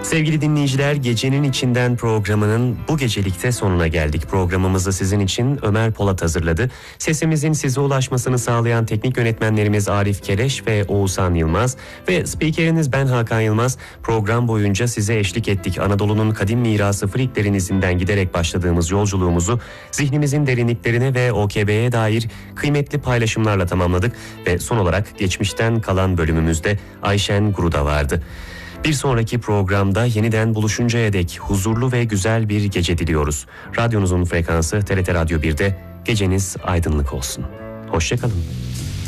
Sevgili dinleyiciler, Gecenin İçinden programının bu gecelikte sonuna geldik. Programımızı sizin için Ömer Polat hazırladı. Sesimizin size ulaşmasını sağlayan teknik yönetmenlerimiz Arif Keleş ve Oğuzhan Yılmaz ve spikeriniz ben Hakan Yılmaz. Program boyunca size eşlik ettik. Anadolu'nun kadim mirası Friklerin izinden giderek başladığımız yolculuğumuzu zihnimizin derinliklerine ve OKB'ye dair kıymetli paylaşımlarla tamamladık. Ve son olarak geçmişten kalan bölümümüzde Ayşen Guruda vardı. Bir sonraki programda yeniden buluşuncaya dek huzurlu ve güzel bir gece diliyoruz. Radyonuzun frekansı TRT Radyo 1'de. Geceniz aydınlık olsun. Hoşça kalın.